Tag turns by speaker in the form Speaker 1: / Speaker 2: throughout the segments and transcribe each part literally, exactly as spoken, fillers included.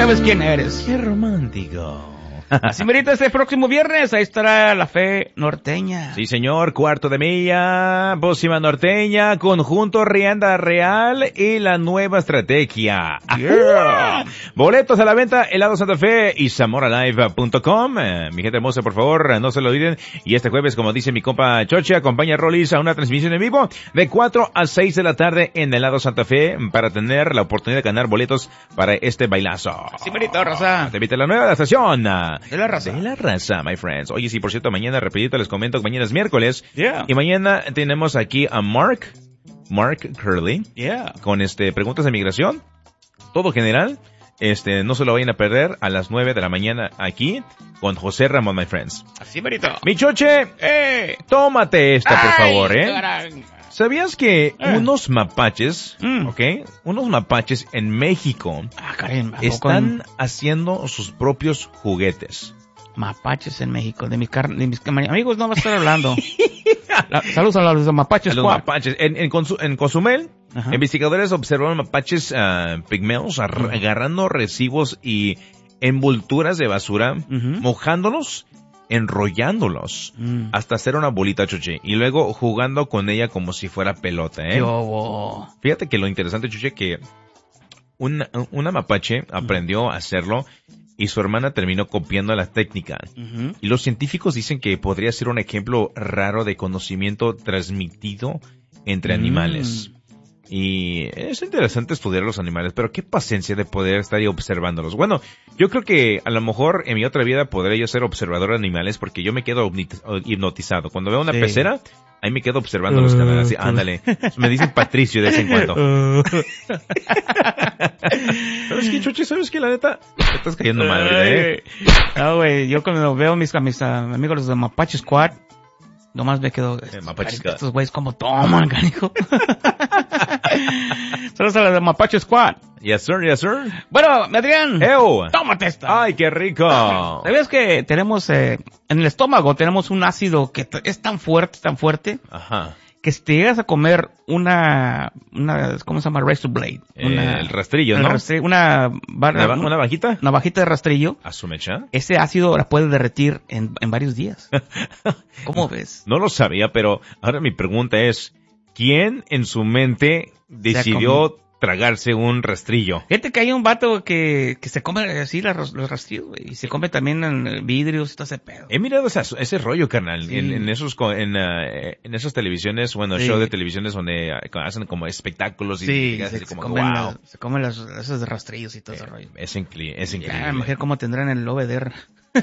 Speaker 1: sabes quién eres.
Speaker 2: Qué romántico.
Speaker 1: Así merita este próximo viernes, ahí estará la Fe Norteña.
Speaker 2: Sí, señor, cuarto de milla, Pócima Norteña, Conjunto Rienda Real y la nueva estrategia.
Speaker 1: Yeah.
Speaker 2: Boletos a la venta, Helado Santa Fe y zamora live punto com. Eh, mi gente hermosa, por favor, no se lo olviden. Y este jueves, como dice mi compa Choche, acompaña a Rolis a una transmisión en vivo de cuatro a seis de la tarde en Helado Santa Fe para tener la oportunidad de ganar boletos para este bailazo.
Speaker 1: Así merita, raza.
Speaker 2: Te invita a la nueva estación.
Speaker 1: De la raza.
Speaker 2: De la raza, my friends. Oye, sí, por cierto, mañana, rapidito les comento que mañana es miércoles.
Speaker 1: Yeah.
Speaker 2: Y mañana tenemos aquí a Mark, Mark Curley,
Speaker 1: Yeah.
Speaker 2: con este, preguntas de migración. Todo general. Este, no se lo vayan a perder a las nueve de la mañana aquí con José Ramón, my friends.
Speaker 1: Así merita.
Speaker 2: Mi Choche,
Speaker 1: Eh.
Speaker 2: tómate esta, por
Speaker 1: Ay,
Speaker 2: favor, eh.
Speaker 1: caray.
Speaker 2: ¿Sabías que
Speaker 1: Eh.
Speaker 2: unos mapaches,
Speaker 1: Mm.
Speaker 2: ok? Unos mapaches en México
Speaker 1: Ah, caray, ¿a poco
Speaker 2: están haciendo sus propios juguetes?
Speaker 1: mapaches en México? De mis, car... de mis amigos no va a estar hablando. La... Saludos a los mapaches.
Speaker 2: A los
Speaker 1: Squad.
Speaker 2: mapaches. En, en, Consu- en Cozumel,
Speaker 1: Ajá.
Speaker 2: investigadores observaron mapaches uh, pigmeos ar-
Speaker 1: Ujú.
Speaker 2: agarrando recibos y envolturas de basura,
Speaker 1: Ujú.
Speaker 2: mojándolos, enrollándolos,
Speaker 1: Mm.
Speaker 2: hasta hacer una bolita, Chuche, y luego jugando con ella como si fuera pelota, ¿eh?
Speaker 1: Qué bobo.
Speaker 2: Fíjate que lo interesante, Chuche, que una, una mapache aprendió a hacerlo y su hermana terminó copiando la técnica.
Speaker 1: Ujú.
Speaker 2: Y los científicos dicen que podría ser un ejemplo raro de conocimiento transmitido entre
Speaker 1: Mm.
Speaker 2: animales. Y es interesante estudiar los animales, pero qué paciencia de poder estar ahí observándolos. Bueno, yo creo que a lo mejor en mi otra vida podré yo ser observador de animales porque yo me quedo hipnoti- hipnotizado. Cuando veo una
Speaker 1: Sí.
Speaker 2: pecera, ahí me quedo observando los
Speaker 1: Uh,
Speaker 2: canales. Así,
Speaker 1: qué-
Speaker 2: ándale. Me dicen Patricio de vez en cuando.
Speaker 1: Uh.
Speaker 2: ¿Sabes qué, Chuchi? ¿Sabes qué? La neta, me estás cayendo mal ahorita, ¿eh?
Speaker 1: No, güey, yo cuando veo a mis, a mis uh, amigos los de Mapache Squad, nomás me quedo,
Speaker 2: Eh, Mapache
Speaker 1: "Cari,
Speaker 2: Squad".
Speaker 1: estos güeyes como toman, canijo. Saludos a los de Mapache Squad.
Speaker 2: Yes, sir, yes, sir.
Speaker 1: Bueno, Adrián,
Speaker 2: ¡Ew!
Speaker 1: tómate esta.
Speaker 2: ¡Ay, qué rico!
Speaker 1: ¿Sabías que tenemos, eh, en el estómago tenemos un ácido que t- es tan fuerte, tan fuerte,
Speaker 2: Ajá.
Speaker 1: que si te llegas a comer una, una, ¿cómo se llama? Razor blade.
Speaker 2: Eh,
Speaker 1: Una,
Speaker 2: el rastrillo,
Speaker 1: el
Speaker 2: ¿no?
Speaker 1: rastrillo, una, barra-
Speaker 2: ¿Una, una bajita?
Speaker 1: una bajita de rastrillo.
Speaker 2: ¿A su mecha?
Speaker 1: Ese ácido la puede derretir en, en varios días. ¿Cómo ves?
Speaker 2: No lo sabía, pero ahora mi pregunta es, ¿quién en su mente decidió tragarse un rastrillo?
Speaker 1: Fíjate que hay un vato que, que se come así las- los rastrillos, güey, y se come también en vidrios y todo ese pedo.
Speaker 2: He mirado esa- ese rollo, carnal,
Speaker 1: Sí.
Speaker 2: en, en esos co- en, ah, eh, en esas televisiones, bueno,
Speaker 1: Sí.
Speaker 2: show de televisiones donde ah, hacen como espectáculos y
Speaker 1: Sí,
Speaker 2: y
Speaker 1: se,
Speaker 2: así
Speaker 1: se
Speaker 2: como,
Speaker 1: comen,
Speaker 2: wow.
Speaker 1: las- se comen las, esos rastrillos y todo ese rollo.
Speaker 2: Es, incre- es
Speaker 1: Ya,
Speaker 2: increíble.
Speaker 1: mujer, ¿cómo tendrán el obeder?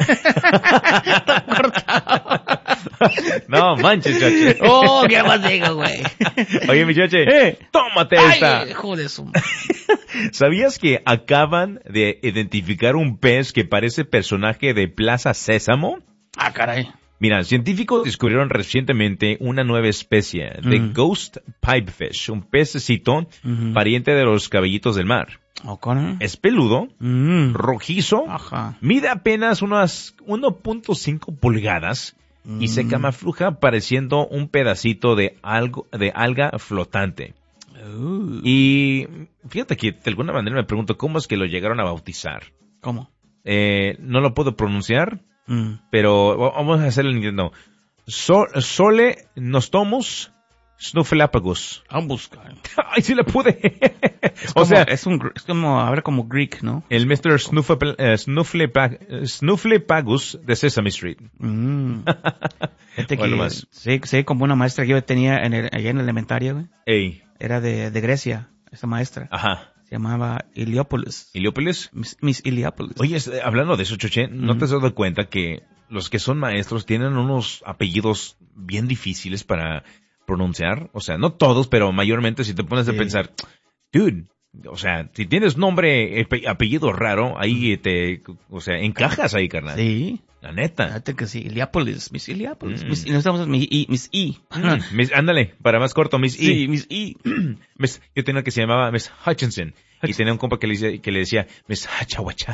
Speaker 2: No, manches, chache.
Speaker 1: Oh, qué más digo, güey.
Speaker 2: Oye, mi chache,
Speaker 1: Eh.
Speaker 2: tómate esta.
Speaker 1: Ay, hijo de su...
Speaker 2: ¿Sabías que acaban de identificar un pez que parece personaje de Plaza Sésamo?
Speaker 1: Ah, caray.
Speaker 2: Mira, científicos descubrieron recientemente una nueva especie de
Speaker 1: Mm.
Speaker 2: Ghost Pipefish, un pececito
Speaker 1: Ujú.
Speaker 2: pariente de los caballitos del mar.
Speaker 1: ¿O con?
Speaker 2: Es peludo,
Speaker 1: Mm.
Speaker 2: rojizo,
Speaker 1: Ajá.
Speaker 2: mide apenas unas uno punto cinco pulgadas y se
Speaker 1: Mm.
Speaker 2: camufla pareciendo un pedacito de algo de alga flotante.
Speaker 1: Uh.
Speaker 2: Y fíjate que de alguna manera me pregunto cómo es que lo llegaron a bautizar.
Speaker 1: ¿Cómo?
Speaker 2: Eh, no lo puedo pronunciar,
Speaker 1: Mm.
Speaker 2: pero va- vamos a hacer el intento. So- sole Nostomus Snuffleupagus.
Speaker 1: A buscar.
Speaker 2: ¡Ay, sí le pude!
Speaker 1: Es
Speaker 2: o
Speaker 1: como-
Speaker 2: sea,
Speaker 1: es un, gr- es como, a ver, como Greek, ¿no?
Speaker 2: el mister Snuffle, eh, Snufflepa- eh, Snuffleupagus de Sesame Street.
Speaker 1: Mm. Fíjate
Speaker 2: Bueno,
Speaker 1: que,
Speaker 2: más.
Speaker 1: sí, sí, como una maestra que yo tenía en el, allá en la elementaria, güey.
Speaker 2: Ey,
Speaker 1: Era de, de Grecia, esa maestra.
Speaker 2: ajá.
Speaker 1: Se llamaba Iliópolis.
Speaker 2: ¿Heliópolis?
Speaker 1: Miss, Miss Iliópolis.
Speaker 2: Oye, es- eh, hablando de eso, Choche, ¿no
Speaker 1: Ujú.
Speaker 2: te has dado cuenta que los que son maestros tienen unos apellidos bien difíciles para pronunciar? O sea, no todos, pero mayormente si te pones a
Speaker 1: Sí.
Speaker 2: pensar, dude, o sea, si tienes nombre, ape- apellido raro, ahí te, o sea, encajas ahí, carnal.
Speaker 1: Sí.
Speaker 2: La neta.
Speaker 1: Fíjate que sí, Iliópolis, Miss Iliópolis.
Speaker 2: Mm.
Speaker 1: Miss, y no estamos Miss I. Miss I.
Speaker 2: Mm, Miss- ándale, para más corto, Miss
Speaker 1: Sí,
Speaker 2: E.
Speaker 1: Miss I.
Speaker 2: Miss- yo tenía que se llamaba Miss Hutchinson. Y tenía un compa que le, decía- que le decía Miss Hachawacha.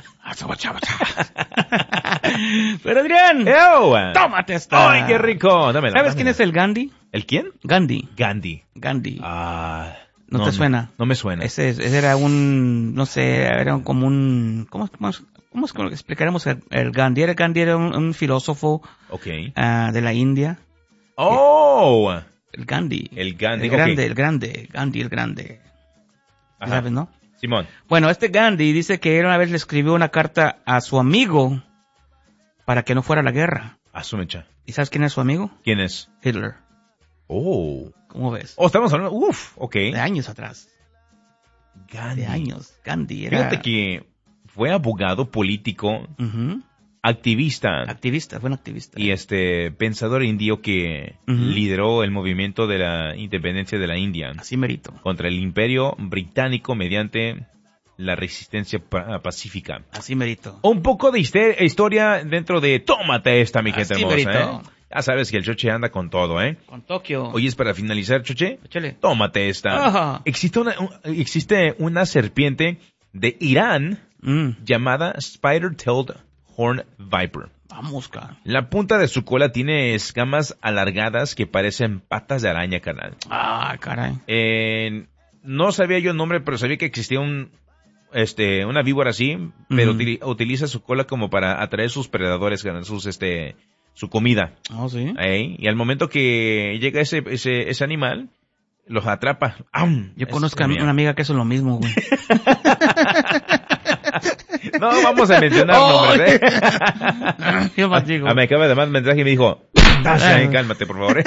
Speaker 1: Pero Adrián,
Speaker 2: ¡Ew!
Speaker 1: tómate esta.
Speaker 2: ¡Ay, qué rico! Dámela,
Speaker 1: ¿Sabes quién
Speaker 2: dámela.
Speaker 1: es el Gandhi?
Speaker 2: ¿El quién?
Speaker 1: Gandhi.
Speaker 2: Gandhi.
Speaker 1: Gandhi.
Speaker 2: Ah,
Speaker 1: ¿No, ¿No te suena?
Speaker 2: No me suena.
Speaker 1: Ese, ese era un, no sé, era un, como un, ¿cómo, cómo, cómo, cómo explicaremos el, el Gandhi? El Gandhi era un, un filósofo
Speaker 2: okay.
Speaker 1: uh, de la India.
Speaker 2: ¡Oh!
Speaker 1: El Gandhi.
Speaker 2: El Gandhi,
Speaker 1: El grande,
Speaker 2: okay.
Speaker 1: el grande, Gandhi el grande.
Speaker 2: Ajá.
Speaker 1: ¿Sabes, no?
Speaker 2: Simón.
Speaker 1: Bueno, este Gandhi dice que él una vez le escribió una carta a su amigo para que no fuera a la guerra.
Speaker 2: A su mecha.
Speaker 1: ¿Y sabes quién es su amigo?
Speaker 2: ¿Quién es?
Speaker 1: Hitler.
Speaker 2: Oh.
Speaker 1: ¿Cómo ves?
Speaker 2: Oh, estamos hablando, uf, ok.
Speaker 1: De años atrás.
Speaker 2: Gandhi.
Speaker 1: De años. Gandhi era...
Speaker 2: Fíjate que fue abogado político,
Speaker 1: uh-huh.
Speaker 2: activista.
Speaker 1: Activista, fue un activista.
Speaker 2: Y este pensador indio que uh-huh. lideró el movimiento de la independencia de la India.
Speaker 1: Así merito.
Speaker 2: Contra el imperio británico mediante la resistencia pa- pacífica.
Speaker 1: Así merito.
Speaker 2: Un poco de historia dentro de tómate esta, mi gente
Speaker 1: Así
Speaker 2: hermosa,
Speaker 1: merito.
Speaker 2: ¿eh? Ya sabes que el Choche anda con todo, ¿eh?
Speaker 1: Con Tokio.
Speaker 2: Oye, es para finalizar, Choche.
Speaker 1: Échale.
Speaker 2: Tómate esta.
Speaker 1: Ajá.
Speaker 2: Existe una, un, existe una serpiente de Irán
Speaker 1: mm.
Speaker 2: llamada Spider-Tailed Horn Viper.
Speaker 1: Vamos, cara.
Speaker 2: La punta de su cola tiene escamas alargadas que parecen patas de araña, carnal.
Speaker 1: Ah, caray.
Speaker 2: Eh, no sabía yo el nombre, pero sabía que existía un, este, una víbora así, pero
Speaker 1: Mm.
Speaker 2: util- utiliza su cola como para atraer sus predadores, carnal, sus, este, su comida.
Speaker 1: Oh, sí.
Speaker 2: ¿Eh? Y al momento que llega ese, ese, ese animal, los atrapa. ¡Am!
Speaker 1: Yo
Speaker 2: Es
Speaker 1: conozco a
Speaker 2: comida.
Speaker 1: una amiga que hace lo mismo, güey.
Speaker 2: No vamos a mencionar
Speaker 1: Oh,
Speaker 2: nombres, ¿eh?
Speaker 1: Yo más digo.
Speaker 2: Ah, me acaba de mandar un mensaje y me dijo, Tasha, cálmate, por favor. ¿eh?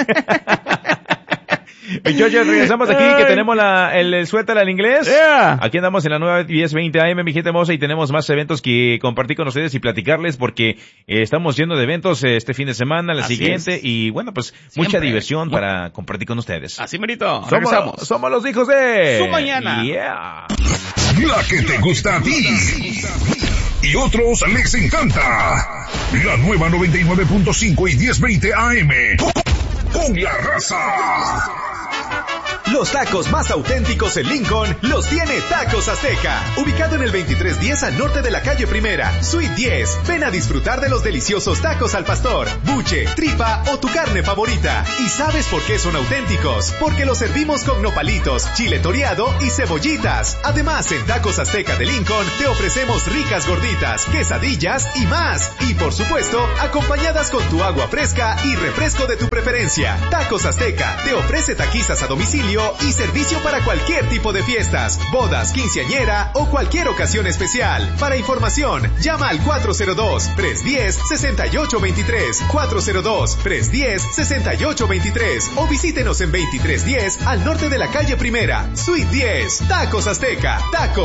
Speaker 2: Y yo, ya regresamos aquí, que tenemos la, el, el suéter al inglés.
Speaker 1: Yeah.
Speaker 2: Aquí andamos en la nueva diez veinte A M, mi gente hermosa, y tenemos más eventos que compartir con ustedes y platicarles porque eh, estamos yendo de eventos eh, este fin de semana, la
Speaker 1: Así
Speaker 2: siguiente,
Speaker 1: es.
Speaker 2: y bueno, pues
Speaker 1: Siempre.
Speaker 2: mucha diversión para compartir con ustedes.
Speaker 1: Así merito.
Speaker 2: Somos,
Speaker 1: Regresamos.
Speaker 2: somos los hijos de...
Speaker 1: Su mañana.
Speaker 2: Yeah.
Speaker 3: La que te gusta a ti. Y otros les encanta. La nueva noventa y nueve punto cinco y diez veinte A M. Con la raza.
Speaker 4: Los tacos más auténticos en Lincoln los tiene Tacos Azteca. Ubicado en el veintitrés diez al norte de la calle Primera, Suite diez. Ven a disfrutar de los deliciosos tacos al pastor, buche, tripa o tu carne favorita. ¿Y sabes por qué son auténticos? Porque los servimos con nopalitos, chile toreado y cebollitas. Además, en Tacos Azteca de Lincoln te ofrecemos ricas gorditas, quesadillas y más. Y por supuesto, acompañadas con tu agua fresca y refresco de tu preferencia. Tacos Azteca te ofrece taquizas a domicilio y servicio para cualquier tipo de fiestas, bodas, quinceañera o cualquier ocasión especial. Para información, llama al cuatro cero dos, tres uno cero, seis ocho dos tres, cuatro cero dos, tres uno cero, seis ocho dos tres o visítenos en veintitrés diez al norte de la calle Primera, Suite diez. Tacos Azteca, tacos